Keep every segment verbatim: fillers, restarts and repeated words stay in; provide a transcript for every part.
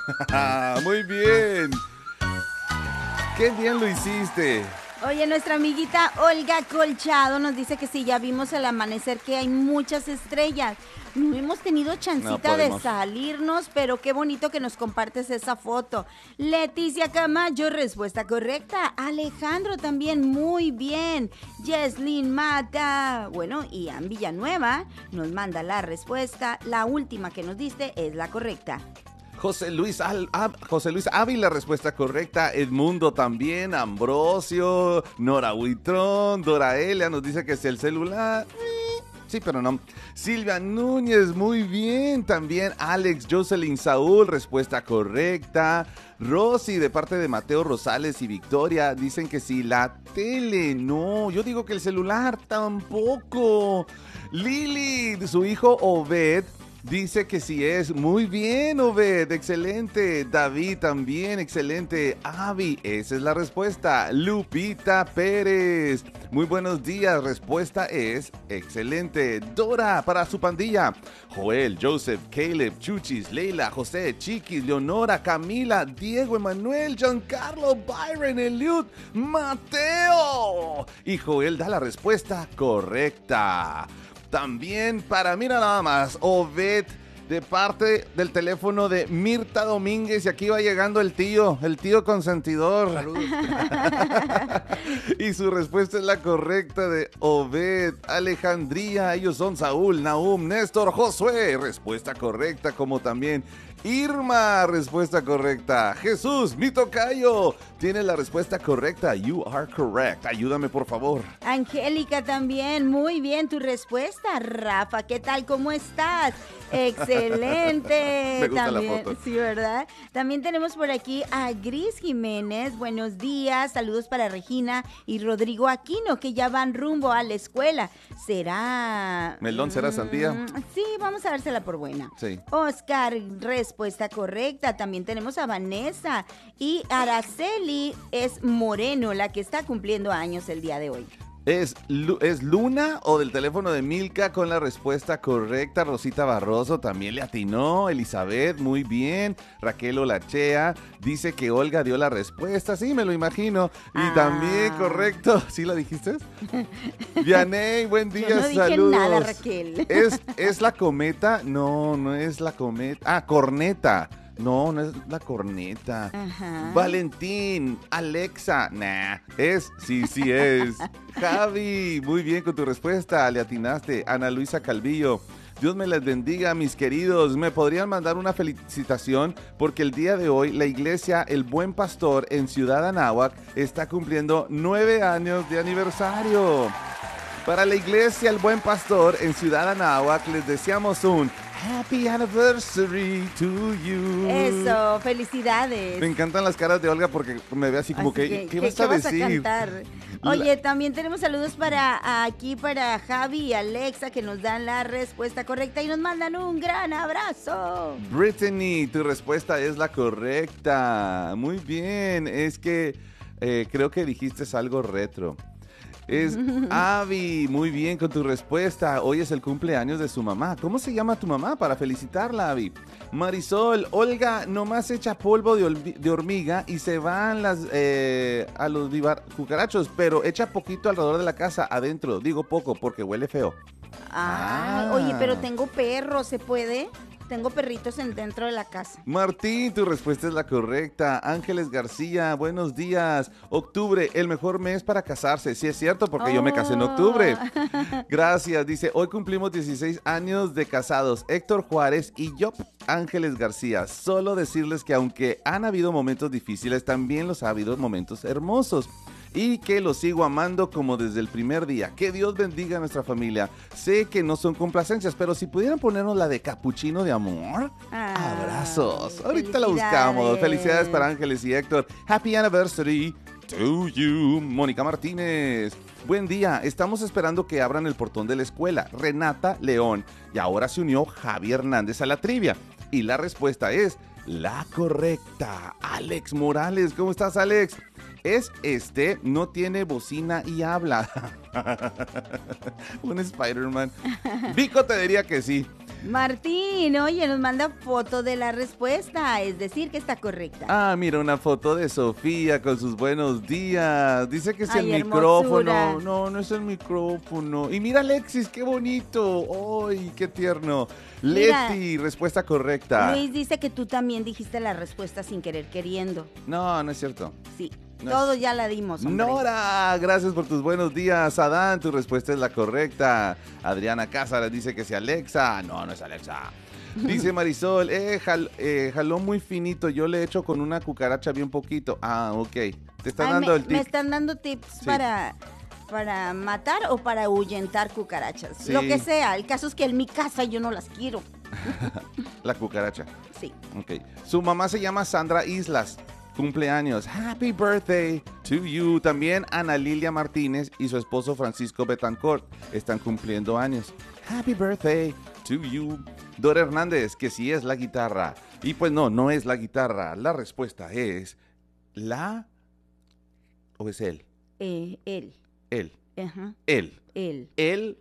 Muy bien. Qué bien lo hiciste. Oye, nuestra amiguita Olga Colchado nos dice que sí, ya vimos el amanecer, que hay muchas estrellas. No hemos tenido chancita No de podemos. salirnos, pero qué bonito que nos compartes esa foto. Leticia Camacho, respuesta correcta. Alejandro también, muy bien. Yeslin Mata, bueno, y Ann Villanueva nos manda la respuesta. La última que nos diste es la correcta. José Luis, Al, Ab- José Luis Ávila, respuesta correcta. Edmundo también. Ambrosio, Nora Huitrón, Dora Elia nos dice que es el celular. Eh, Sí, pero no. Silvia Núñez, muy bien. También Alex Jocelyn Saúl, respuesta correcta. Rosy, de parte de Mateo Rosales y Victoria, dicen que sí. La tele, no. Yo digo que el celular, tampoco. Lili, de su hijo Obed, dice que sí es. Muy bien, Obed, excelente. David también, excelente. Avi, esa es la respuesta. Lupita Pérez, muy buenos días. Respuesta es excelente. Dora, para su pandilla. Joel, Joseph, Caleb, Chuchis, Leila, José, Chiquis, Leonora, Camila, Diego, Emanuel, Giancarlo, Byron, Eliud, Mateo. Y Joel da la respuesta correcta. También para, mira nada más, Obed, de parte del teléfono de Mirta Domínguez, y aquí va llegando el tío, el tío consentidor. Saludos. Y su respuesta es la correcta de Obed. Alejandría, ellos son Saúl, Nahum, Néstor, Josué, respuesta correcta, como también Irma, respuesta correcta. Jesús, mi tocayo, tiene la respuesta correcta. You are correct. Ayúdame, por favor. Angélica también, muy bien tu respuesta. Rafa, ¿qué tal? ¿Cómo estás? Excelente. Me gusta la También, foto. sí, ¿verdad? También tenemos por aquí a Gris Jiménez. Buenos días, saludos para Regina y Rodrigo Aquino, que ya van rumbo a la escuela. ¿Será? ¿Melón será sandía? Mm, sí, vamos a dársela por buena. Sí. Oscar, respuesta correcta. También tenemos a Vanessa y Araceli es Moreno, la que está cumpliendo años el día de hoy. ¿Es, Lu- ¿Es Luna o del teléfono de Milka con la respuesta correcta? Rosita Barroso también le atinó. Elizabeth, muy bien. Raquel Olachea dice que Olga dio la respuesta. Sí, me lo imagino. Y Ah. también, correcto. ¿Sí la dijiste? Vianey, buen día, Yo no dije saludos. nada, Raquel. ¿Es, ¿Es la cometa? No, no es la cometa. Ah, corneta. No, no es la corneta. Ajá. Valentín, Alexa, nah, es, sí, sí es. Javi, muy bien con tu respuesta, le atinaste. Ana Luisa Calvillo, Dios me les bendiga, mis queridos. ¿Me podrían mandar una felicitación? Porque el día de hoy la iglesia El Buen Pastor en Ciudad Anáhuac está cumpliendo nueve años de aniversario. Para la iglesia El Buen Pastor en Ciudad Anáhuac les deseamos un Happy Anniversary to you. Eso, felicidades. Me encantan las caras de Olga porque me ve así como Así que, ¿qué vas a vas decir? a cantar? Oye, también tenemos saludos para aquí para Javi y Alexa, que nos dan la respuesta correcta y nos mandan un gran abrazo. Brittany, tu respuesta es la correcta. Muy bien, es que eh, creo que dijiste algo retro. Es Avi, muy bien con tu respuesta. Hoy es el cumpleaños de su mamá. ¿Cómo se llama tu mamá para felicitarla, Avi? Marisol, Olga, nomás echa polvo de, olvi- de hormiga y se van las eh, a los vivar- cucarachos, pero echa poquito alrededor de la casa, adentro. Digo poco porque huele feo. Ah, Ah. oye, pero tengo perros, ¿se puede? Tengo perritos en, dentro de la casa. Martín, tu respuesta es la correcta. Ángeles García, buenos días. Octubre, el mejor mes para casarse. Sí es cierto, porque yo me casé en octubre. Gracias, dice, hoy cumplimos dieciséis años de casados. Héctor Juárez y yo, Ángeles García. Solo decirles que aunque han habido momentos difíciles, también los ha habido momentos hermosos. Y que los sigo amando como desde el primer día. Que Dios bendiga a nuestra familia. Sé que no son complacencias, pero si pudieran ponernos la de capuchino de amor. Ah, Abrazos. Ahorita la buscamos. Felicidades para Ángeles y Héctor. Happy anniversary to you. Mónica Martínez. Buen día. Estamos esperando que abran el portón de la escuela. Renata León. Y ahora se unió Javi Hernández a la trivia. Y la respuesta es la correcta. Alex Morales. ¿Cómo estás, Alex? Es este, no tiene bocina y habla. Un Spider-Man. Vico te diría que sí. Martín, oye, nos manda foto de la respuesta, es decir, que está correcta. Ah, mira, una foto de Sofía con sus buenos días. Dice que es Ay, el hermosura. micrófono. No, no es el micrófono. Y mira, Alexis, qué bonito. ¡Ay, qué tierno! Mira, Leti, respuesta correcta. Luis dice que tú también dijiste la respuesta sin querer queriendo. No, no es cierto. Sí, No todos es- ya la dimos, hombre. Nora, gracias por tus buenos días. Adán, tu respuesta es la correcta. Adriana Cázares dice que si Alexa. No, no es Alexa. Dice Marisol, eh, jal- eh, jaló muy finito. Yo le echo con una cucaracha bien poquito. Ah, ok. Te están Ay, dando me, el tip. me están dando tips Sí. para, para matar o para ahuyentar cucarachas. Sí. Lo que sea. El caso es que en mi casa yo no las quiero. La cucaracha. Sí. Ok. Su mamá se llama Sandra Islas. Cumpleaños. Happy birthday to you. También Ana Lilia Martínez y su esposo Francisco Betancourt están cumpliendo años. Happy birthday to you. Dora Hernández, que sí es la guitarra. Y pues no, no es la guitarra. La respuesta es la... ¿O es él? Eh, él. Él. Ajá. Él. Él. El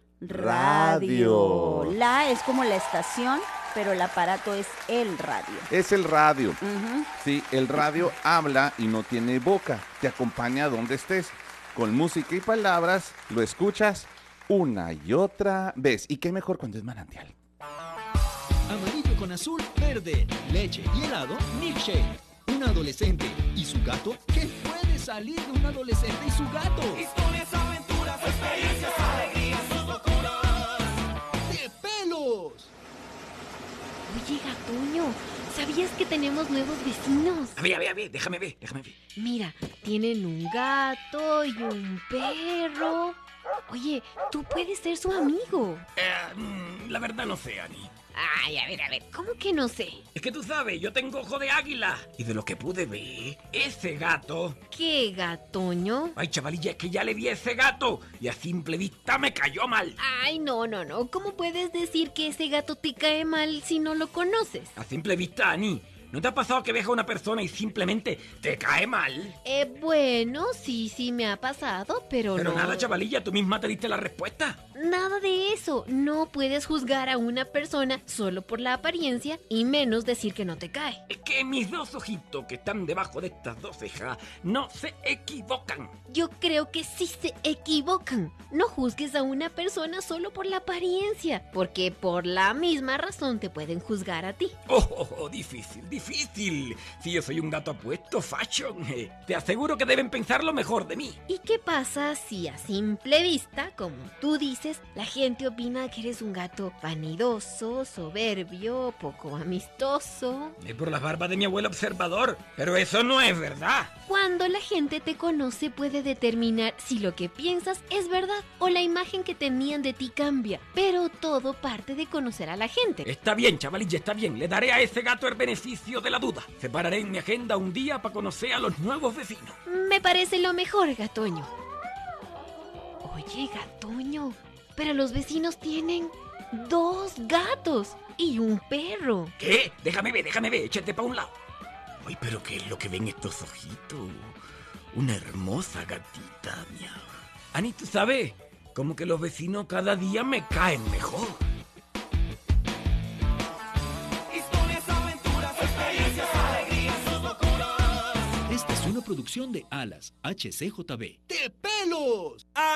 Radio. radio. La es como la estación, pero el aparato es el radio. Es el radio. Ujú. Sí, el radio habla y no tiene boca. Te acompaña a donde estés. Con música y palabras lo escuchas una y otra vez. Y qué mejor cuando es manantial. Amarillo con azul, verde, leche y helado, milkshake. Un adolescente y su gato. ¿Qué puede salir de un adolescente y su gato? Historias, aventuras, experiencias, alegrías, sus locuras. ¡De pelos! Oye, Gatoño, ¿sabías que tenemos nuevos vecinos? A ver, a ver, a ver, déjame ver, déjame ver. Mira, tienen un gato y un perro. Oye, tú puedes ser su amigo. Eh, mm, la verdad no sé, Ani. Ay, a ver, a ver, ¿cómo que no sé? Es que tú sabes, yo tengo ojo de águila. Y de lo que pude ver, ese gato... ¿Qué, Gatoño? Ay, chavalilla, es que ya le vi a ese gato. Y a simple vista me cayó mal. Ay, no, no, no. ¿Cómo puedes decir que ese gato te cae mal si no lo conoces? A simple vista, Ani. ¿No te ha pasado que ves a una persona y simplemente te cae mal? Eh, bueno, sí, sí me ha pasado, pero, Pero no... nada, chavalilla, tú misma te diste la respuesta. Nada de eso. No puedes juzgar a una persona solo por la apariencia y menos decir que no te cae. Es que mis dos ojitos que están debajo de estas dos cejas no se equivocan. Yo creo que sí se equivocan. No juzgues a una persona solo por la apariencia, porque por la misma razón te pueden juzgar a ti. Oh, oh, oh, difícil, difícil. Si yo soy un gato apuesto, fashion, eh, te aseguro que deben pensar lo mejor de mí. ¿Y qué pasa si a simple vista, como tú dices, la gente opina que eres un gato vanidoso, soberbio, poco amistoso? Es por las barbas de mi abuelo observador, pero eso no es verdad. Cuando la gente te conoce puede determinar si lo que piensas es verdad o la imagen que tenían de ti cambia, pero todo parte de conocer a la gente. Está bien, chavalilla, está bien. Le daré a ese gato el beneficio de la duda. Separaré en mi agenda un día para conocer a los nuevos vecinos. Me parece lo mejor, Gatoño. Oye, Gatoño, pero los vecinos tienen dos gatos y un perro. ¿Qué? Déjame ver, déjame ver, échate para un lado. Ay, pero ¿qué es lo que ven estos ojitos? Una hermosa gatita, miau. Ani, ¿tú sabes? Como que los vecinos cada día me caen mejor. Historias, aventuras, experiencias, alegrías, sus locuras. Esta es una producción de Alas, H C J B. ¡De pelos!